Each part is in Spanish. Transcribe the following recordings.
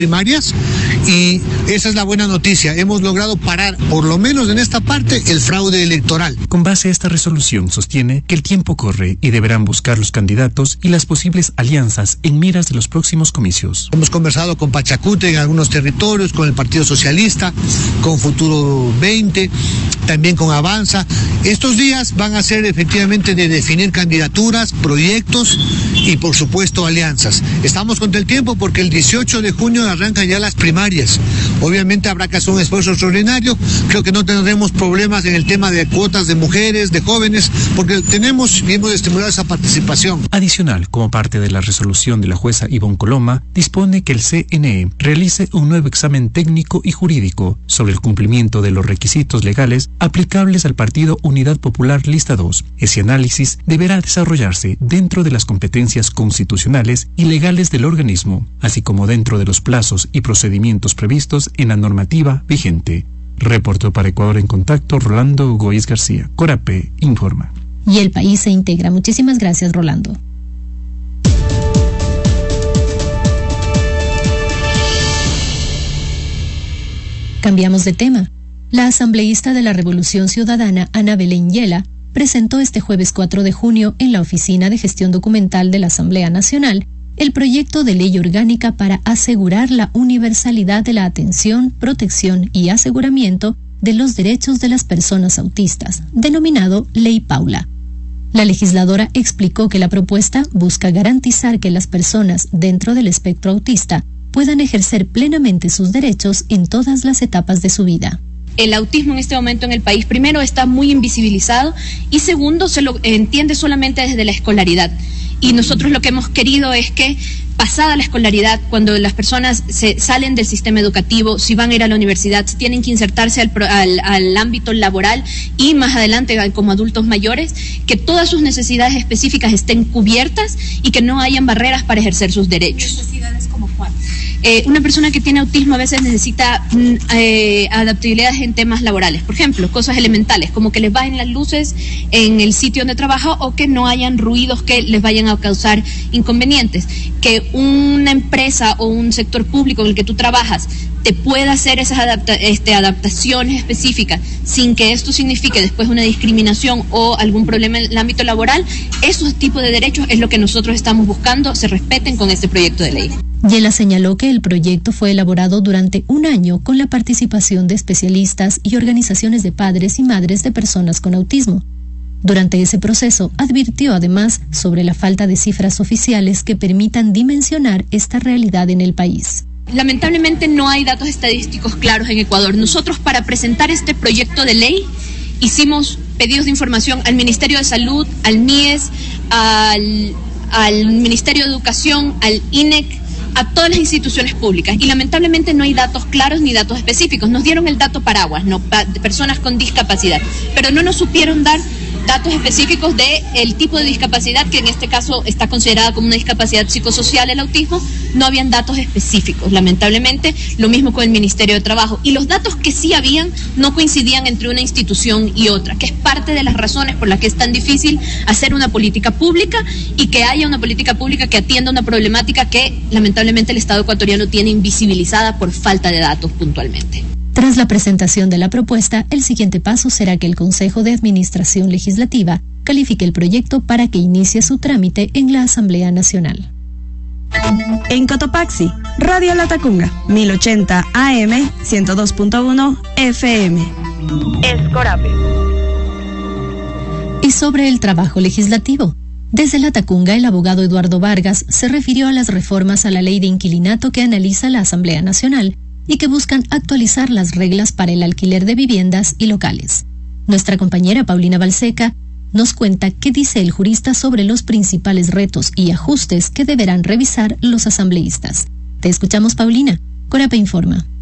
primarias, y esa es la buena noticia. Hemos logrado parar, por lo menos en esta parte, el fraude electoral. Con base a esta resolución sostiene que el tiempo corre y deberán buscar los candidatos y las posibles alianzas en miras de los próximos comicios. Hemos conversado con Pachacute en algunos territorios, con el Partido Socialista, con Futuro 20, también con Avanza. Estos días van a ser efectivamente de definir candidaturas, proyectos y por supuesto alianzas. Estamos contra el tiempo porque el 18 de junio arrancan ya las primarias. Obviamente habrá que hacer un esfuerzo extraordinario. Creo que no tendremos problemas en el tema de cuotas de mujeres, de jóvenes, porque tenemos y hemos estimulado esa participación. Adicional, como parte de la resolución de la jueza Ivonne Coloma, dispone que el CNE realice un nuevo examen técnico y jurídico sobre el cumplimiento de los requisitos legales aplicables al Partido Unidad Popular Lista 2. Ese análisis deberá desarrollarse dentro de las competencias constitucionales y legales del organismo, así como dentro de los plazos y procedimientos previstos en la normativa vigente. Reportó para Ecuador en Contacto Rolando Goiz García. Corape informa. Y el país se integra. Muchísimas gracias, Rolando. Cambiamos de tema. La asambleísta de la Revolución Ciudadana, Ana Belén Yela, presentó este jueves 4 de junio en la Oficina de Gestión Documental de la Asamblea Nacional el proyecto de ley orgánica para asegurar la universalidad de la atención, protección y aseguramiento de los derechos de las personas autistas, denominado Ley Paula. La legisladora explicó que la propuesta busca garantizar que las personas dentro del espectro autista puedan ejercer plenamente sus derechos en todas las etapas de su vida. El autismo en este momento en el país, primero, está muy invisibilizado y segundo, se lo entiende solamente desde la escolaridad. Y nosotros lo que hemos querido es que, pasada la escolaridad, cuando las personas se salen del sistema educativo, si van a ir a la universidad, si tienen que insertarse al ámbito laboral y más adelante como adultos mayores, que todas sus necesidades específicas estén cubiertas y que no hayan barreras para ejercer sus derechos. ¿Necesidades como cuáles? Una persona que tiene autismo a veces necesita adaptabilidades en temas laborales, por ejemplo, cosas elementales, como que les bajen las luces en el sitio donde trabaja o que no hayan ruidos que les vayan a causar inconvenientes, que una empresa o un sector público en el que tú trabajas te pueda hacer esas adaptaciones específicas sin que esto signifique después una discriminación o algún problema en el ámbito laboral. Esos tipos de derechos es lo que nosotros estamos buscando se respeten con este proyecto de ley. Yela señaló que el proyecto fue elaborado durante un año con la participación de especialistas y organizaciones de padres y madres de personas con autismo. Durante ese proceso, advirtió además sobre la falta de cifras oficiales que permitan dimensionar esta realidad en el país. Lamentablemente no hay datos estadísticos claros en Ecuador. Nosotros, para presentar este proyecto de ley, hicimos pedidos de información al Ministerio de Salud, al MIES, al Ministerio de Educación, al INEC, a todas las instituciones públicas, y lamentablemente no hay datos claros ni datos específicos. Nos dieron el dato paraguas, de personas con discapacidad, pero no nos supieron dar datos específicos de el tipo de discapacidad, que en este caso está considerada como una discapacidad psicosocial, el autismo. No habían datos específicos, lamentablemente. Lo mismo con el Ministerio de Trabajo, y los datos que sí habían no coincidían entre una institución y otra, que es parte de las razones por las que es tan difícil hacer una política pública y que haya una política pública que atienda una problemática que lamentablemente el Estado ecuatoriano tiene invisibilizada por falta de datos puntualmente. Tras la presentación de la propuesta, el siguiente paso será que el Consejo de Administración Legislativa califique el proyecto para que inicie su trámite en la Asamblea Nacional. En Cotopaxi, Radio La Tacunga, 1080 AM, 102.1 FM. Escorape. Y sobre el trabajo legislativo. Desde La Tacunga, el abogado Eduardo Vargas se refirió a las reformas a la ley de inquilinato que analiza la Asamblea Nacional y que buscan actualizar las reglas para el alquiler de viviendas y locales. Nuestra compañera Paulina Balseca nos cuenta qué dice el jurista sobre los principales retos y ajustes que deberán revisar los asambleístas. Te escuchamos, Paulina. Corape informa.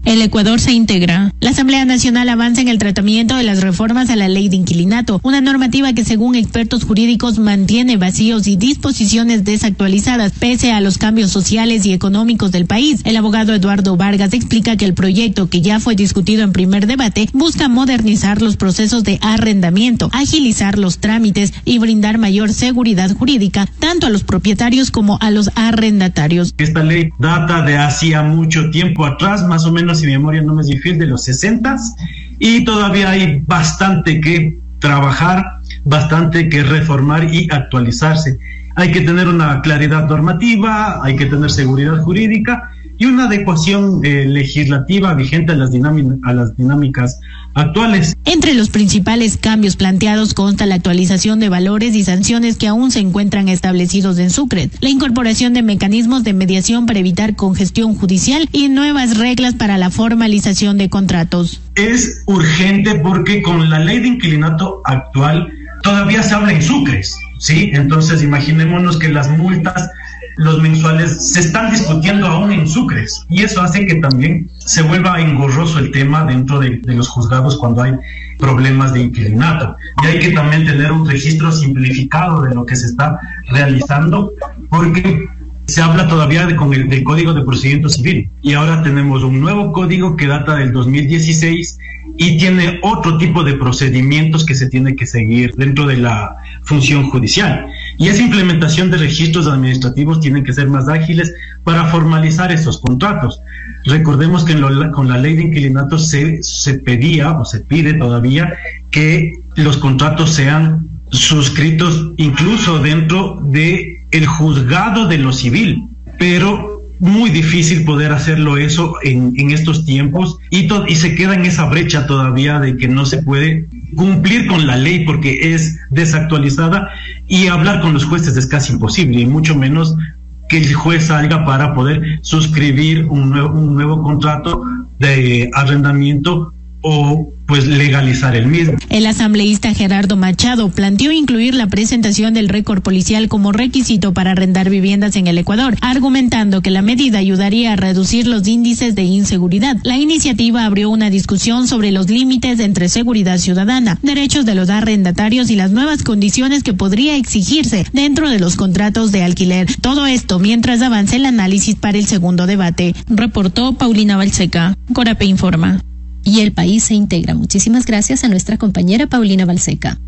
El Ecuador se integra. La Asamblea Nacional avanza en el tratamiento de las reformas a la ley de inquilinato, una normativa que según expertos jurídicos mantiene vacíos y disposiciones desactualizadas pese a los cambios sociales y económicos del país. El abogado Eduardo Vargas explica que el proyecto, que ya fue discutido en primer debate, busca modernizar los procesos de arrendamiento, agilizar los trámites y brindar mayor seguridad jurídica tanto a los propietarios como a los arrendatarios. Esta ley data de hacía mucho tiempo atrás, más o menos, si mi memoria no me es infiel, de los 60s, y todavía hay bastante que trabajar, bastante que reformar y actualizarse. Hay que tener una claridad normativa, hay que tener seguridad jurídica y una adecuación legislativa vigente a las dinámicas actuales. Entre los principales cambios planteados consta la actualización de valores y sanciones que aún se encuentran establecidos en Sucre, la incorporación de mecanismos de mediación para evitar congestión judicial y nuevas reglas para la formalización de contratos. Es urgente porque con la ley de inquilinato actual todavía se habla en sucres, ¿sí? Entonces imaginémonos que las multas, los mensuales, se están discutiendo aún en sucres, y eso hace que también se vuelva engorroso el tema dentro de los juzgados cuando hay problemas de inquilinato. Y hay que también tener un registro simplificado de lo que se está realizando, porque se habla todavía del Código de Procedimiento Civil, y ahora tenemos un nuevo código que data del 2016 y tiene otro tipo de procedimientos que se tiene que seguir dentro de la función judicial. Y esa implementación de registros administrativos tienen que ser más ágiles para formalizar esos contratos. Recordemos que con la ley de inquilinato se pedía o se pide todavía que los contratos sean suscritos incluso dentro de el juzgado de lo civil, pero muy difícil poder hacerlo eso en estos tiempos, y se queda en esa brecha todavía de que no se puede cumplir con la ley porque es desactualizada, y hablar con los jueces es casi imposible, y mucho menos que el juez salga para poder suscribir un nuevo contrato de arrendamiento o pues legalizar el mismo. El asambleísta Gerardo Machado planteó incluir la presentación del récord policial como requisito para arrendar viviendas en el Ecuador, argumentando que la medida ayudaría a reducir los índices de inseguridad. La iniciativa abrió una discusión sobre los límites entre seguridad ciudadana, derechos de los arrendatarios y las nuevas condiciones que podría exigirse dentro de los contratos de alquiler. Todo esto mientras avanza el análisis para el segundo debate. Reportó Paulina Balseca. Corape informa. Y el país se integra. Muchísimas gracias a nuestra compañera Paulina Balseca.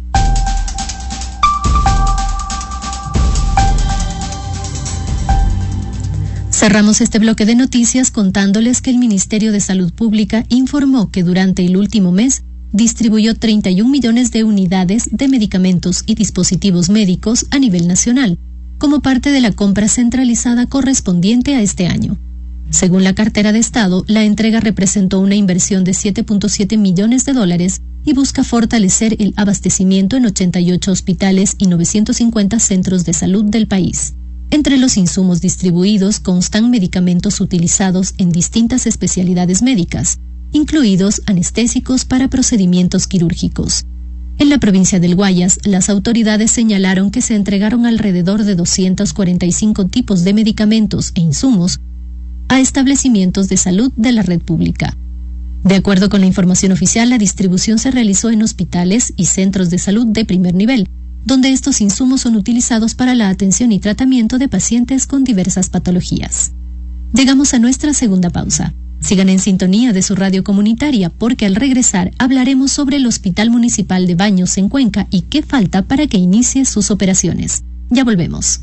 Cerramos este bloque de noticias contándoles que el Ministerio de Salud Pública informó que durante el último mes distribuyó 31 millones de unidades de medicamentos y dispositivos médicos a nivel nacional, como parte de la compra centralizada correspondiente a este año. Según la cartera de Estado, la entrega representó una inversión de $7.7 millones y busca fortalecer el abastecimiento en 88 hospitales y 950 centros de salud del país. Entre los insumos distribuidos constan medicamentos utilizados en distintas especialidades médicas, incluidos anestésicos para procedimientos quirúrgicos. En la provincia del Guayas, las autoridades señalaron que se entregaron alrededor de 245 tipos de medicamentos e insumos a establecimientos de salud de la red pública. De acuerdo con la información oficial, la distribución se realizó en hospitales y centros de salud de primer nivel, donde estos insumos son utilizados para la atención y tratamiento de pacientes con diversas patologías. Llegamos a nuestra segunda pausa. Sigan en sintonía de su radio comunitaria, porque al regresar hablaremos sobre el Hospital Municipal de Baños en Cuenca y qué falta para que inicie sus operaciones. Ya volvemos.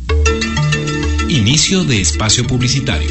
Inicio de espacio publicitario.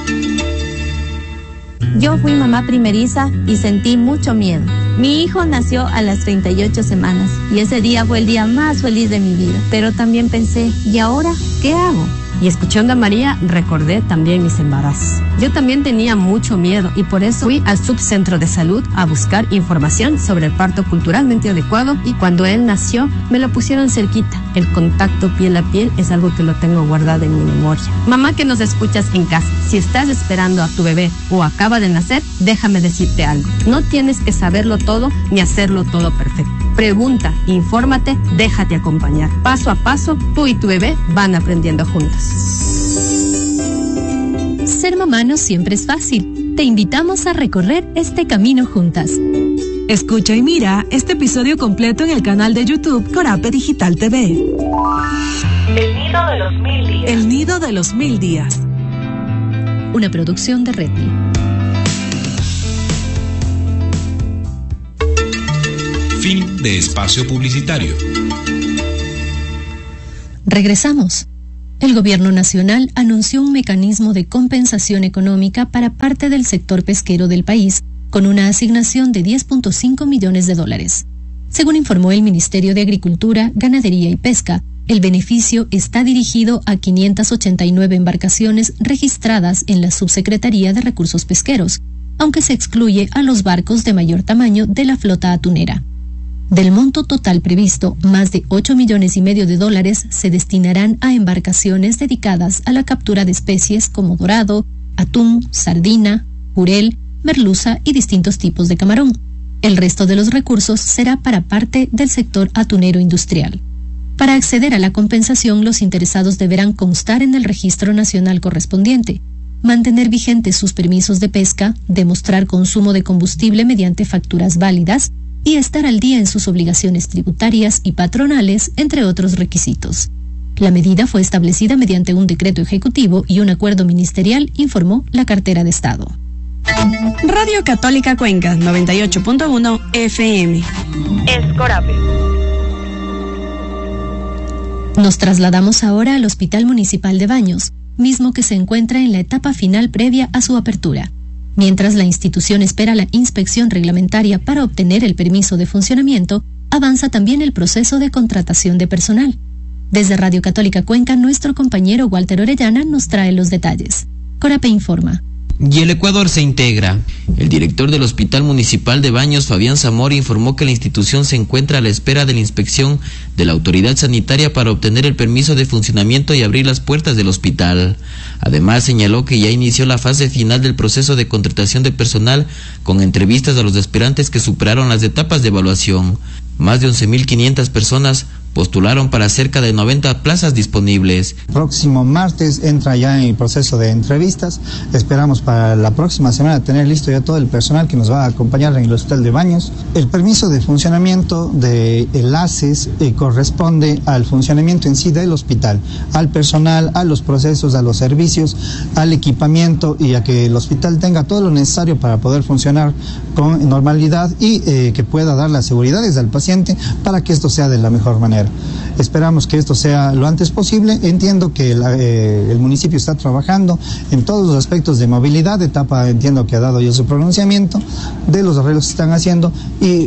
Yo fui mamá primeriza y sentí mucho miedo. Mi hijo nació a las 38 semanas y ese día fue el día más feliz de mi vida. Pero también pensé, ¿y ahora qué hago? Y escuchando a María, recordé también mis embarazos. Yo también tenía mucho miedo y por eso fui al subcentro de salud a buscar información sobre el parto culturalmente adecuado, y cuando él nació, me lo pusieron cerquita. El contacto piel a piel es algo que lo tengo guardado en mi memoria. Mamá que nos escuchas en casa, si estás esperando a tu bebé o acaba de nacer, déjame decirte algo. No tienes que saberlo todo ni hacerlo todo perfecto. Pregunta, infórmate, déjate acompañar. Paso a paso, tú y tu bebé van aprendiendo juntos. Ser mamá no siempre es fácil. Te invitamos a recorrer este camino juntas. Escucha y mira este episodio completo en el canal de YouTube Corape Digital TV. El nido de los 1000 días. El nido de los 1000 días. Una producción de Redmi. Fin de espacio publicitario. Regresamos. El Gobierno Nacional anunció un mecanismo de compensación económica para parte del sector pesquero del país, con una asignación de $10.5 millones. Según informó el Ministerio de Agricultura, Ganadería y Pesca, el beneficio está dirigido a 589 embarcaciones registradas en la Subsecretaría de Recursos Pesqueros, aunque se excluye a los barcos de mayor tamaño de la flota atunera. Del monto total previsto, más de $8,5 millones se destinarán a embarcaciones dedicadas a la captura de especies como dorado, atún, sardina, jurel, merluza y distintos tipos de camarón. El resto de los recursos será para parte del sector atunero industrial. Para acceder a la compensación, los interesados deberán constar en el registro nacional correspondiente, mantener vigentes sus permisos de pesca, demostrar consumo de combustible mediante facturas válidas y estar al día en sus obligaciones tributarias y patronales, entre otros requisitos. La medida fue establecida mediante un decreto ejecutivo y un acuerdo ministerial, informó la cartera de Estado. Radio Católica Cuenca, 98.1 FM. Es Corape. Nos trasladamos ahora al Hospital Municipal de Baños, mismo que se encuentra en la etapa final previa a su apertura. Mientras la institución espera la inspección reglamentaria para obtener el permiso de funcionamiento, avanza también el proceso de contratación de personal. Desde Radio Católica Cuenca, nuestro compañero Walter Orellana nos trae los detalles. Corape informa. Y el Ecuador se integra. El director del Hospital Municipal de Baños, Fabián Zamora, informó que la institución se encuentra a la espera de la inspección de la autoridad sanitaria para obtener el permiso de funcionamiento y abrir las puertas del hospital. Además, señaló que ya inició la fase final del proceso de contratación de personal con entrevistas a los aspirantes que superaron las etapas de evaluación. Más de 11.500 personas postularon para cerca de 90 plazas disponibles. Próximo martes entra ya en el proceso de entrevistas. Esperamos para la próxima semana tener listo ya todo el personal que nos va a acompañar en el Hospital de Baños. El permiso de funcionamiento de enlaces corresponde al funcionamiento en sí del hospital, al personal, a los procesos, a los servicios, al equipamiento y a que el hospital tenga todo lo necesario para poder funcionar con normalidad y que pueda dar las seguridades al paciente para que esto sea de la mejor manera. Esperamos que esto sea lo antes posible. Entiendo que el municipio está trabajando en todos los aspectos de movilidad, etapa entiendo que ha dado ya su pronunciamiento, de los arreglos que están haciendo y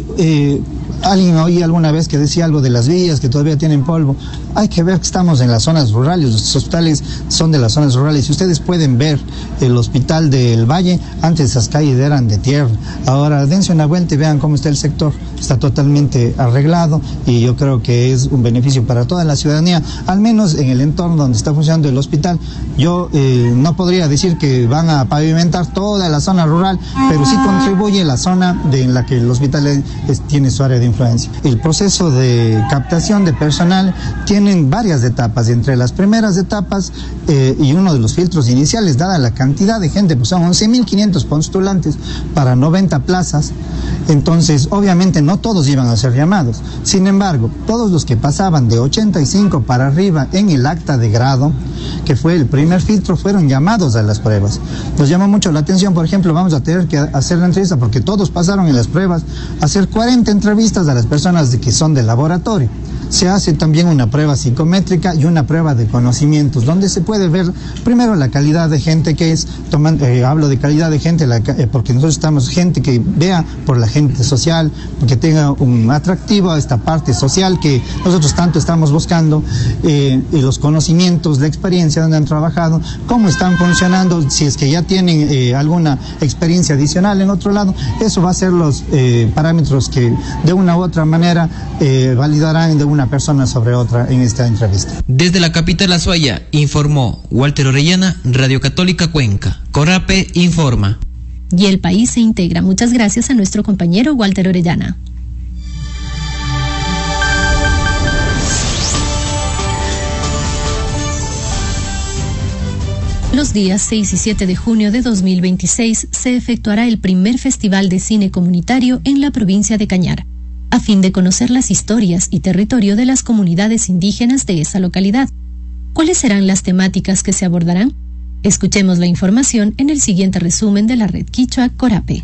alguien oí alguna vez que decía algo de las vías que todavía tienen polvo. Hay que ver que estamos en las zonas rurales, los hospitales son de las zonas rurales. Si ustedes pueden ver el hospital del Valle, antes esas calles eran de tierra. Ahora dense una vuelta y vean cómo está el sector. Está totalmente arreglado y yo creo que es un beneficio para toda la ciudadanía, al menos en el entorno donde está funcionando el hospital. Yo no podría decir que van a pavimentar toda la zona rural, pero sí contribuye la zona en la que el hospital tiene su área de influencia. El proceso de captación de personal tienen varias etapas. Entre las primeras etapas y uno de los filtros iniciales, dada la cantidad de gente, pues son 11.500 postulantes para 90 plazas. Entonces, obviamente no todos iban a ser llamados. Sin embargo, todos los que pasaban de 85 para arriba en el acta de grado, que fue el primer filtro, fueron llamados a las pruebas. Nos llama mucho la atención, por ejemplo, vamos a tener que hacer la entrevista, porque todos pasaron en las pruebas, hacer 40 entrevistas a las personas que son del laboratorio. Se hace también una prueba psicométrica y una prueba de conocimientos, donde se puede ver primero la calidad de gente que es, hablo de calidad de gente, porque nosotros estamos gente que vea por la gente social, que tenga un atractivo a esta parte social que nosotros tanto estamos buscando, y los conocimientos, la experiencia donde han trabajado, cómo están funcionando, si es que ya tienen alguna experiencia adicional en otro lado. Eso va a ser los parámetros que de una u otra manera validarán de una persona sobre otra en esta entrevista. Desde la capital Azuaya, informó Walter Orellana, Radio Católica Cuenca. Corape informa. Y el país se integra. Muchas gracias a nuestro compañero Walter Orellana. Los días 6 y 7 de junio de 2026 se efectuará el primer Festival de Cine Comunitario en la provincia de Cañar, a fin de conocer las historias y territorio de las comunidades indígenas de esa localidad. ¿Cuáles serán las temáticas que se abordarán? Escuchemos la información en el siguiente resumen de la red Quichua Corape.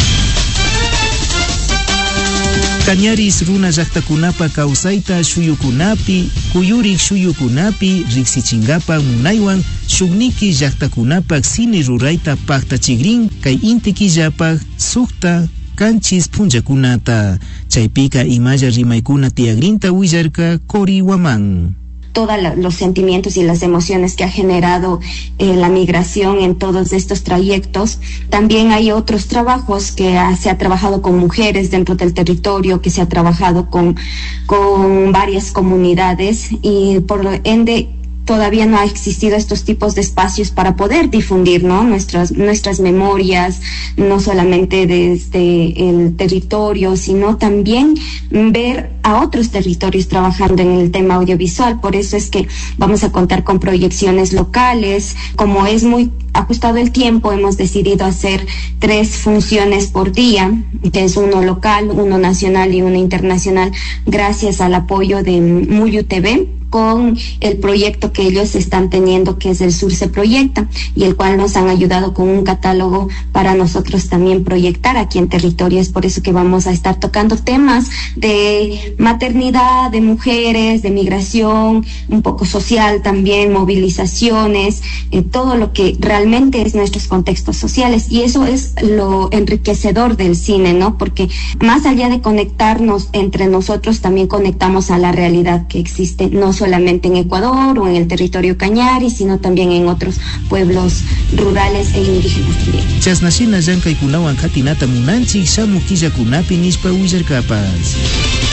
Cañaris runa llaqtakunapa kawsayta shuyukunapi, kuyurik shuyukunapi, riksichingapa munaywan, shugniki llaqtakunapak cine rurayta paktachigrin, kay inti killapak sukta kanchis punchakunata. Chaypika imaya rimaykuna tiagrinta willarka Cori Waman. Todos los sentimientos y las emociones que ha generado la migración en todos estos trayectos. También hay otros trabajos que se ha trabajado con mujeres dentro del territorio, que se ha trabajado con varias comunidades y por ende todavía no ha existido estos tipos de espacios para poder difundir, ¿no? nuestras memorias, no solamente desde el territorio, sino también ver a otros territorios trabajando en el tema audiovisual. Por eso es que vamos a contar con proyecciones locales. Como es muy ajustado el tiempo, hemos decidido hacer 3 funciones por día, que es uno local, uno nacional y uno internacional, gracias al apoyo de Muyu TV, con el proyecto que ellos están teniendo, que es el Sur se Proyecta, y el cual nos han ayudado con un catálogo para nosotros también proyectar aquí en territorio. Es por eso que vamos a estar tocando temas de maternidad, de mujeres, de migración, un poco social también, movilizaciones, todo lo que realmente es nuestros contextos sociales. Y eso es lo enriquecedor del cine, ¿no? Porque más allá de conectarnos entre nosotros, también conectamos a la realidad que existe, no solamente en Ecuador o en el territorio cañari, sino también en otros pueblos rurales e indígenas también. Chasnashina llankaykunawan khatinata munanchik shamu killakunapi nishpa willarkapas.